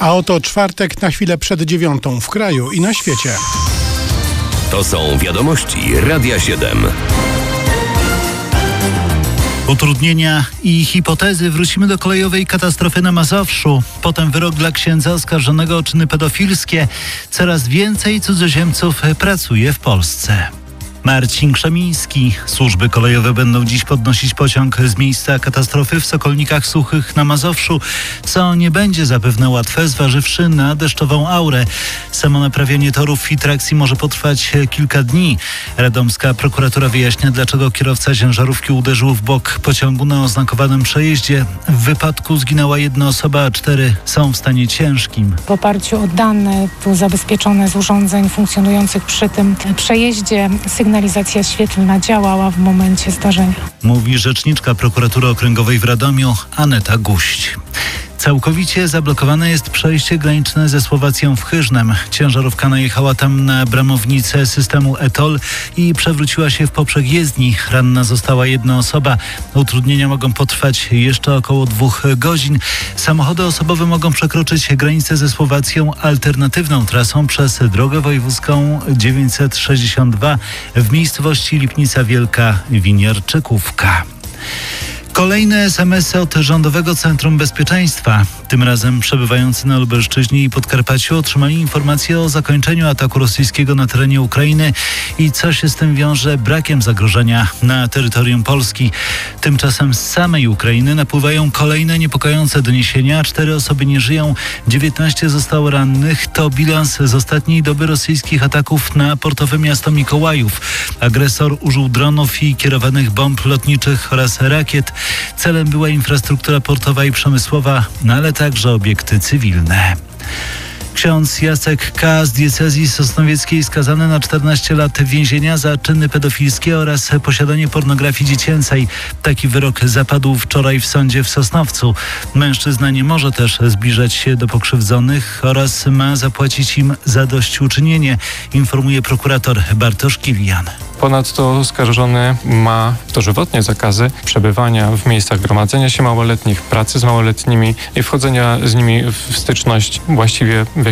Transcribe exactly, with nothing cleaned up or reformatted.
A oto czwartek na chwilę przed dziewiątą w kraju i na świecie. To są wiadomości Radia siedem. Utrudnienia i hipotezy. Wrócimy do kolejowej katastrofy na Mazowszu. Potem wyrok dla księdza oskarżonego o czyny pedofilskie. Coraz więcej cudzoziemców pracuje w Polsce. Marcin Krzemiński. Służby kolejowe będą dziś podnosić pociąg z miejsca katastrofy w Sokolnikach Suchych na Mazowszu, co nie będzie zapewne łatwe, zważywszy na deszczową aurę. Samo naprawienie torów i trakcji może potrwać kilka dni. Radomska prokuratura wyjaśnia, dlaczego kierowca ciężarówki uderzył w bok pociągu na oznakowanym przejeździe. W wypadku zginęła jedna osoba, a cztery są w stanie ciężkim. W oparciu o dane tu zabezpieczone z urządzeń funkcjonujących przy tym przejeździe sygnalizacja świetlna działała w momencie zdarzenia. Mówi rzeczniczka prokuratury okręgowej w Radomiu Aneta Guść. Całkowicie zablokowane jest przejście graniczne ze Słowacją w Hyżnem. Ciężarówka najechała tam na bramownicę systemu E T O L i przewróciła się w poprzek jezdni. Ranna została jedna osoba. Utrudnienia mogą potrwać jeszcze około dwóch godzin. Samochody osobowe mogą przekroczyć granicę ze Słowacją alternatywną trasą przez drogę wojewódzką dziewięćset sześćdziesiąt dwa w miejscowości Lipnica Wielka Winiarczykówka. Kolejne es em esy od Rządowego Centrum Bezpieczeństwa. Tym razem przebywający na Lubelszczyźnie i Podkarpaciu otrzymali informację o zakończeniu ataku rosyjskiego na terenie Ukrainy i co się z tym wiąże brakiem zagrożenia na terytorium Polski. Tymczasem z samej Ukrainy napływają kolejne niepokojące doniesienia. Cztery osoby nie żyją, dziewiętnaście zostało rannych. To bilans z ostatniej doby rosyjskich ataków na portowe miasto Mikołajów. Agresor użył dronów i kierowanych bomb lotniczych oraz rakiet. Celem była infrastruktura portowa i przemysłowa, no ale także obiekty cywilne. Ksiądz Jacek K. z diecezji sosnowieckiej skazany na czternaście lat więzienia za czyny pedofilskie oraz posiadanie pornografii dziecięcej. Taki wyrok zapadł wczoraj w sądzie w Sosnowcu. Mężczyzna nie może też zbliżać się do pokrzywdzonych oraz ma zapłacić im zadośćuczynienie, informuje prokurator Bartosz Kilian. Ponadto oskarżony ma dożywotnie zakazy przebywania w miejscach gromadzenia się małoletnich, pracy z małoletnimi i wchodzenia z nimi w styczność właściwie w